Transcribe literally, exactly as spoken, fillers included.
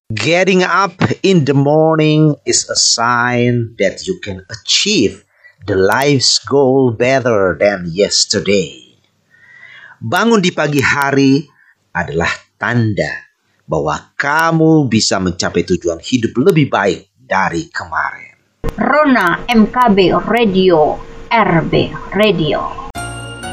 Getting up in the morning is a sign that you can achieve the life's goal better than yesterday. Bangun di pagi hari adalah tanda bahwa kamu bisa mencapai tujuan hidup lebih baik dari kemarin. Rona M K B Radio, R B Radio.